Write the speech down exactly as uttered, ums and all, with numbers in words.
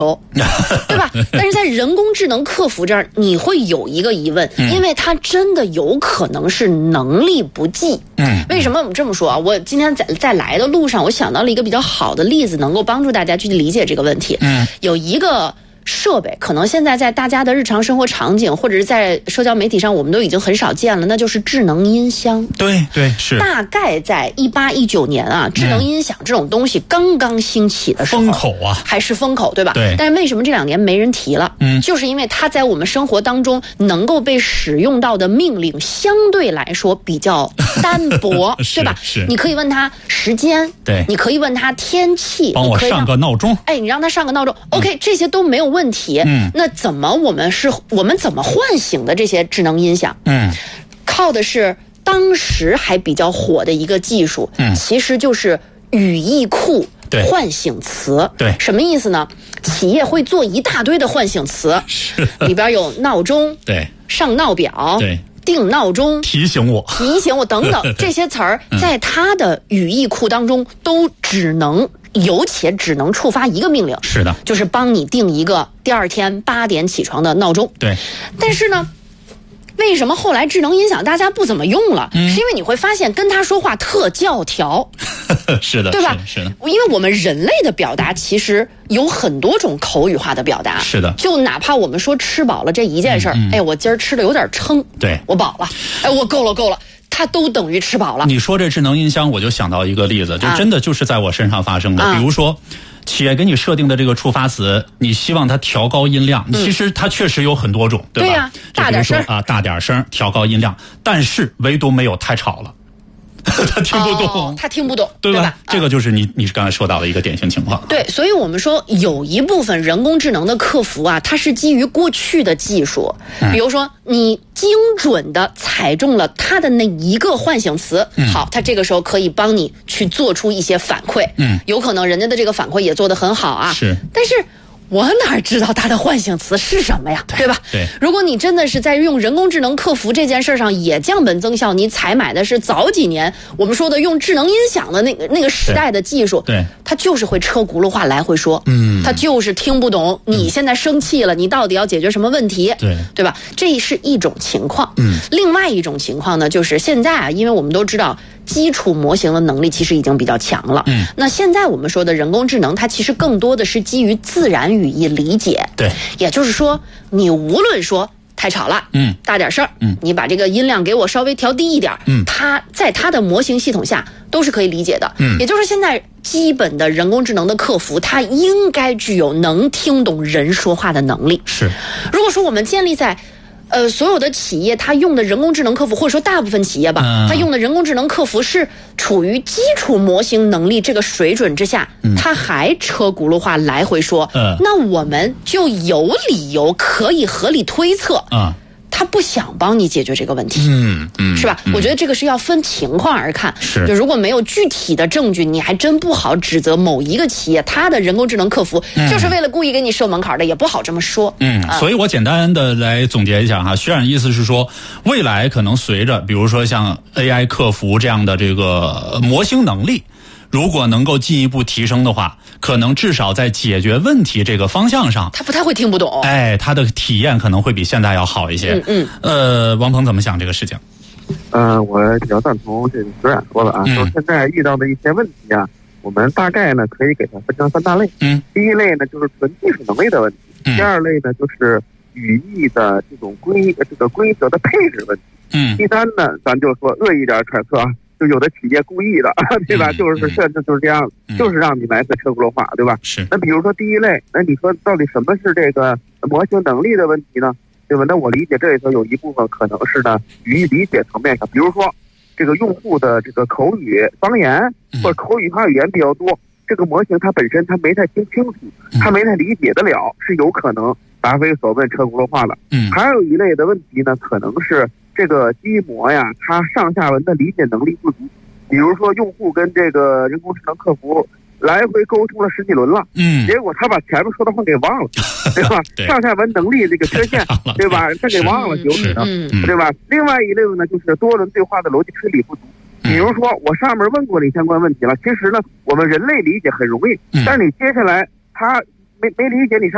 对吧？但是在人工智能客服这儿，你会有一个疑问，因为它真的有可能是能力不济。嗯，为什么我们这么说啊？我今天在在来的路上，我想到了一个比较好的例子，能够帮助大家去理解这个问题。嗯，有一个设备，可能现在在大家的日常生活场景，或者是在社交媒体上，我们都已经很少见了，那就是智能音箱。 对对是。 大概在一八一九年啊，智能音响这种东西刚刚兴起的时候， 风口啊， 还是风口，对吧？ 对。 但是为什么这两年没人提了？嗯，就是因为它在我们生活当中能够被使用到的命令相对来说比较单薄，对吧？ 是。 你可以问他时间， 对， 你可以问他天气， 帮我上个闹钟。 哎，你让他上个闹钟、嗯、，OK， 这些都没有问题。嗯，那怎么我们是我们怎么唤醒的这些智能音响？嗯，靠的是当时还比较火的一个技术，嗯，其实就是语义库唤醒词。 对， 什么意思呢？企业会做一大堆的唤醒词，里边有闹钟， 对， 上闹表， 对。 定闹钟， 提醒我， 提醒我等等这些词儿，在它的语义库当中都只能有且只能触发一个命令， 是的， 就是帮你定一个第二天八点起床的闹钟。 对， 但是呢，为什么后来智能音响大家不怎么用了？嗯、是因为你会发现跟他说话特教条， 是的， 对吧？ 是的，是的， 因为我们人类的表达其实有很多种口语化的表达， 是的。 就哪怕我们说吃饱了这一件事儿，嗯嗯、哎，我今儿吃的有点撑， 对， 我饱了，哎，我够了，够了。它都等于吃饱了。 你说这智能音箱，我就想到一个例子，就真的就是在我身上发生的。啊、比如说，企业给你设定的这个触发词，你希望它调高音量，嗯、其实它确实有很多种，对吧？ 对呀、啊，大点声啊，大点声，调高音量，但是唯独没有太吵了。他听不懂、 哦，他听不懂， 对吧？ 对吧这个就是你你刚才说到的一个典型情况。 对，所以我们说有一部分人工智能的客服啊，它是基于过去的技术，比如说你精准的踩中了它的那一个唤醒词，嗯、好，它这个时候可以帮你去做出一些反馈，嗯，有可能人家的这个反馈也做得很好啊， 是， 但是。我哪知道它的唤醒词是什么呀，对吧？ 对。 如果你真的是在用人工智能客服这件事上也降本增效，你采买的是早几年我们说的用智能音响的那个那个时代的技术， 对， 它就是会车轱辘话来回说，嗯，它就是听不懂你现在生气了，嗯、你到底要解决什么问题， 对， 对吧？这是一种情况。嗯，另外一种情况呢，就是现在啊，因为我们都知道。基础模型的能力其实已经比较强了。嗯，那现在我们说的人工智能，它其实更多的是基于自然语义理解。 对， 也就是说，你无论说太吵了，嗯，大点声，嗯，你把这个音量给我稍微调低一点，嗯，它在它的模型系统下都是可以理解的。嗯，也就是现在基本的人工智能的客服，它应该具有能听懂人说话的能力。 是， 如果说我们建立在。呃，所有的企业它用的人工智能客服，或者说大部分企业吧，嗯、它用的人工智能客服是处于基础模型能力这个水准之下，嗯、它还车轱辘话来回说，嗯、那我们就有理由可以合理推测，嗯、他不想帮你解决这个问题，嗯嗯，是吧？嗯、我觉得这个是要分情况而看， 是， 就如果没有具体的证据，你还真不好指责某一个企业它的人工智能客服、嗯、就是为了故意给你设门槛的，也不好这么说。 嗯，啊、所以我简单的来总结一下哈，徐冉意思是说，未来可能随着比如说像 A I 客服这样的这个模型能力。如果能够进一步提升的话，可能至少在解决问题这个方向上， 他不太会听不懂。 哎，他的体验可能会比现在要好一些。嗯嗯。呃，王鹏怎么想这个事情？ 呃，我比较赞同这个徐冉说的啊，嗯、就是现在遇到的一些问题啊，我们大概呢可以给它分成三大类。嗯。第一类呢就是纯技术能力的问题，嗯、第二类呢就是语义的这种规这个规则的配置问题。嗯。第三呢，咱就说恶意点揣测啊。就有的企业故意的，对吧？嗯、就是设置就是这样，嗯、就是让你来个车轱辘话，对吧？ 是。 那比如说第一类，那你说到底什么是这个模型能力的问题呢？对吧？那我理解这里头有一部分可能是呢语义理解层面上，比如说这个用户的这个口语方言或者口语化语言比较多，嗯、这个模型它本身它没太听清楚，它没太理解得了，是有可能答非所问车轱辘话了。嗯。还有一类的问题呢，可能是。这个机模呀，它上下文的理解能力不足。比如说，用户跟这个人工智能客服来回沟通了十几轮了，嗯，结果他把前面说的话给忘了，对吧？对上下文能力这个缺陷，对吧？他给忘了，有可能，对吧？另外一类呢，就是多轮对话的逻辑推理不足。比如说，我上面问过你相关问题了，其实呢，我们人类理解很容易，但是你接下来他没没理解你上。